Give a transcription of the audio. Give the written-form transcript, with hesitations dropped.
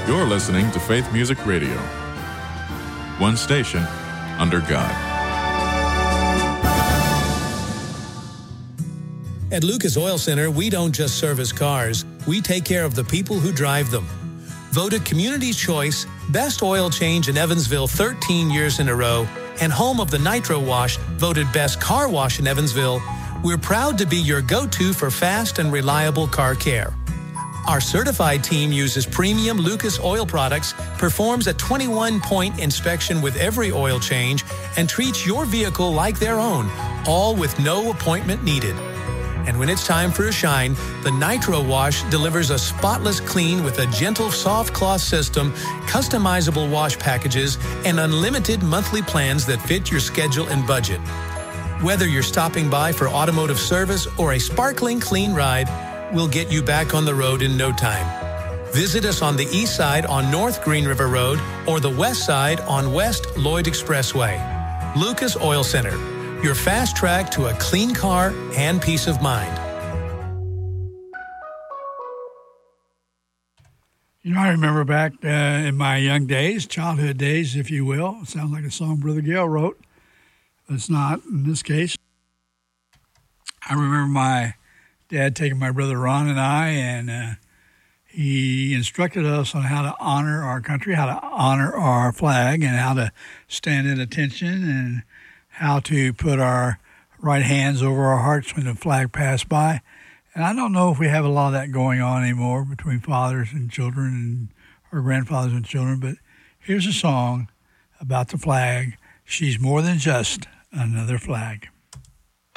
You're listening to Faith Music Radio. One station, under God. At Lucas Oil Center, we don't just service cars, we take care of the people who drive them. Voted Community's Choice, Best Oil Change in Evansville 13 years in a row, and home of the Nitro Wash, voted Best Car Wash in Evansville, we're proud to be your go-to for fast and reliable car care. Our certified team uses premium Lucas oil products, performs a 21-point inspection with every oil change, and treats your vehicle like their own, all with no appointment needed. And when it's time for a shine, the Nitro Wash delivers a spotless clean with a gentle soft cloth system, customizable wash packages, and unlimited monthly plans that fit your schedule and budget. Whether you're stopping by for automotive service or a sparkling clean ride, we'll get you back on the road in no time. Visit us on the east side on North Green River Road or the west side on West Lloyd Expressway. Lucas Oil Center, your fast track to a clean car and peace of mind. You know, I remember back in my young days, childhood days, if you will. It sounds like a song Brother Gale wrote, but it's not in this case. I remember my dad taking my brother Ron and I, and he instructed us on how to honor our country, how to honor our flag, and how to stand at attention, and how to put our right hands over our hearts when the flag passed by. And I don't know if we have a lot of that going on anymore between fathers and children or grandfathers and children, but here's a song about the flag. She's more than just another flag.